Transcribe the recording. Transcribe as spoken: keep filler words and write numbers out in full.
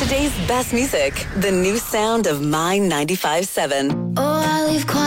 Today's best music, the new sound of My ninety-five point seven. Oh, I leave quiet.